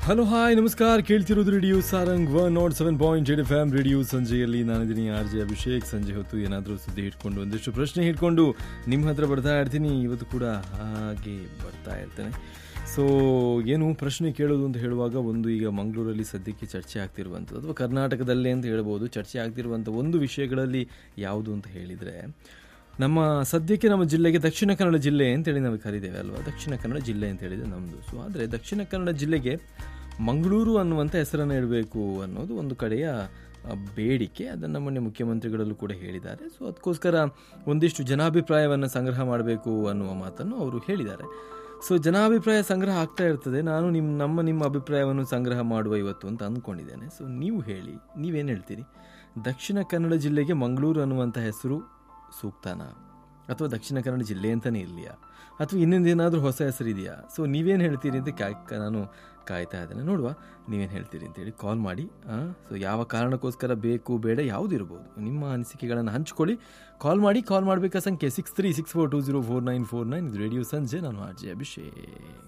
Hello hi ನಮಸ್ಕಾರ. ಕೇಳ್ತಿರೋದು radio Sarang 107.8 FM radio ಸಂಜೆಯಲ್ಲಿ. ನಾನಿದ್ದೀನಿ RJ ಅಭಿಷೇಕ್. ಸಂಜೆ ಹೊತ್ತು ಏನಾದರೂ ಸುದ್ದಿ ಹಿಡ್ಕೊಂಡು ಒಂದಿಷ್ಟು ಪ್ರಶ್ನೆ ಹಿಡ್ಕೊಂಡು ನಿಮ್ಮ ಹತ್ರ ಬರ್ತಾ ಇರ್ತೀನಿ. ಇವತ್ತು ಕೂಡ ಹಾಗೆ ಬರ್ತಾ ಇರ್ತೇನೆ. ಸೊ ಏನು ಪ್ರಶ್ನೆ ಕೇಳೋದು ಅಂತ ಹೇಳುವಾಗ, ಒಂದು ಈಗ ಮಂಗಳೂರಲ್ಲಿ ಸದ್ಯಕ್ಕೆ ಚರ್ಚೆ ಆಗ್ತಿರುವಂಥದ್ದು, ಅಥವಾ ಕರ್ನಾಟಕದಲ್ಲೇ ಅಂತ ಹೇಳ್ಬೋದು, ಚರ್ಚೆ ಆಗ್ತಿರುವಂಥ ಒಂದು ವಿಷಯಗಳಲ್ಲಿ ಯಾವುದು ಅಂತ ಹೇಳಿದರೆ, ಸದ್ಯಕ್ಕೆ ನಮ್ಮ ಜಿಲ್ಲೆಗೆ ದಕ್ಷಿಣ ಕನ್ನಡ ಜಿಲ್ಲೆ ಅಂತೇಳಿ ನಾವು ಕರೀತೇವೆ ಅಲ್ವಾ. ದಕ್ಷಿಣ ಕನ್ನಡ ಜಿಲ್ಲೆ ಅಂತ ಹೇಳಿದರೆ ನಮ್ಮದು. ಸೊ ಆದರೆ ದಕ್ಷಿಣ ಕನ್ನಡ ಜಿಲ್ಲೆಗೆ ಮಂಗಳೂರು ಅನ್ನುವಂಥ ಹೆಸರನ್ನು ಇಡಬೇಕು ಅನ್ನೋದು ಒಂದು ಕಡೆಯ ಬೇಡಿಕೆ. ಅದನ್ನು ಮೊನ್ನೆ ಮುಖ್ಯಮಂತ್ರಿಗಳಲ್ಲೂ ಕೂಡ ಹೇಳಿದ್ದಾರೆ. ಸೊ ಅದಕ್ಕೋಸ್ಕರ ಒಂದಿಷ್ಟು ಜನಾಭಿಪ್ರಾಯವನ್ನು ಸಂಗ್ರಹ ಮಾಡಬೇಕು ಅನ್ನುವ ಮಾತನ್ನು ಅವರು ಹೇಳಿದ್ದಾರೆ. ಸೊ ಜನಾಭಿಪ್ರಾಯ ಸಂಗ್ರಹ ಆಗ್ತಾ ಇರ್ತದೆ. ನಾನು ನಿಮ್ಮ ಅಭಿಪ್ರಾಯವನ್ನು ಸಂಗ್ರಹ ಮಾಡುವ ಇವತ್ತು ಅಂತ ಅಂದ್ಕೊಂಡಿದ್ದೇನೆ. ಸೊ ನೀವು ಹೇಳಿ, ನೀವೇನು ಹೇಳ್ತೀರಿ? ದಕ್ಷಿಣ ಕನ್ನಡ ಜಿಲ್ಲೆಗೆ ಮಂಗಳೂರು ಅನ್ನುವಂಥ ಹೆಸರು ಸೂಕ್ತನಾ, ಅಥವಾ ದಕ್ಷಿಣ ಕನ್ನಡ ಜಿಲ್ಲೆ ಅಂತಲೇ ಇರಲಿಯಾ, ಅಥವಾ ಇನ್ನೊಂದೇನಾದರೂ ಹೊಸ ಹೆಸರು ಇದೆಯಾ? ಸೊ ನೀವೇನು ಹೇಳ್ತೀರಿ ಅಂತ ನಾನು ಕಾಯ್ತಾ ಇದ್ದೇನೆ. ನೋಡುವ ನೀವೇನು ಹೇಳ್ತೀರಿ ಅಂತೇಳಿ ಕಾಲ್ ಮಾಡಿ. ಸೊ ಯಾವ ಕಾರಣಕ್ಕೋಸ್ಕರ ಬೇಕು ಬೇಡ ಯಾವುದಿರ್ಬೋದು, ನಿಮ್ಮ ಅನಿಸಿಕೆಗಳನ್ನು ಹಂಚ್ಕೊಳ್ಳಿ. ಕಾಲ್ ಮಾಡಬೇಕಾದ ಸಂಖ್ಯೆ 6364204949. ಇದು ರೇಡಿಯೋ ಸಂಜೆ. ನಾನು RJ ಅಭಿಷೇಕ್.